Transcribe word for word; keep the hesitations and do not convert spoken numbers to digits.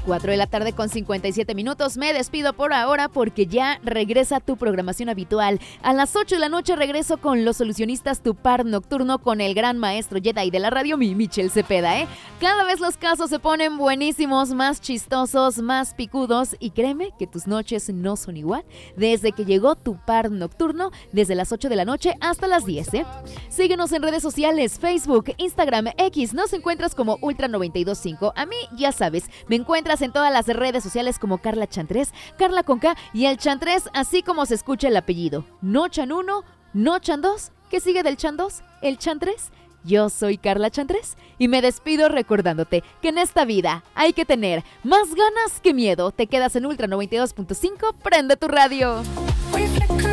cuatro de la tarde con cincuenta y siete minutos. Me despido por ahora porque ya regresa tu programación habitual. A las ocho de la noche regreso con Los Solucionistas, tu par nocturno con el gran maestro Jedi de la radio, mi Michel Cepeda, ¿eh? Cada vez los casos se ponen buenísimos, más chistosos, más picudos y créeme que tus noches no son igual desde que llegó tu par nocturno, desde las ocho de la noche hasta las diez, ¿eh? Síguenos en redes sociales, Facebook, Instagram, X, nos encuentras como Ultra noventa y dos punto cinco. A mí, ya sabes, me encuentras en todas las redes sociales como Carla Chantrés, Carla con K y el Chantrés, así como se escucha el apellido. No Chan uno, no Chan dos, ¿qué sigue del Chan dos? ¿El Chan tres? Yo soy Carla Chantrés y me despido recordándote que en esta vida hay que tener más ganas que miedo. Te quedas en Ultra noventa y dos punto cinco, prende tu radio.